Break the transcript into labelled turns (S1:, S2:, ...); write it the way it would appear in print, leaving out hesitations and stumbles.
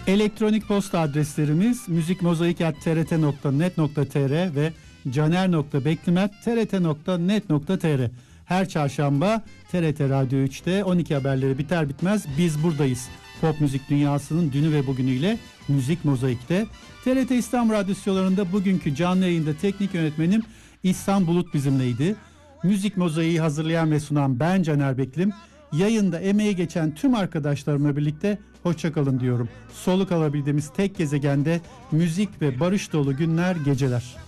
S1: Elektronik posta adreslerimiz müzikmozaik@trt.net.tr ve caner.beklimet@trt.net.tr. Her çarşamba TRT Radyo 3'te 12 haberleri biter bitmez biz buradayız. Pop müzik dünyasının dünü ve bugünüyle Müzik Mozaik'te. TRT İstanbul Radyosu'larında bugünkü canlı yayında teknik yönetmenim İhsan Bulut bizimleydi. Müzik Mozaik'i hazırlayan ve sunan ben Caner Beklim. Yayında emeği geçen tüm arkadaşlarımla birlikte hoşça kalın diyorum. Soluk alabildiğimiz tek gezegende müzik ve barış dolu günler, geceler.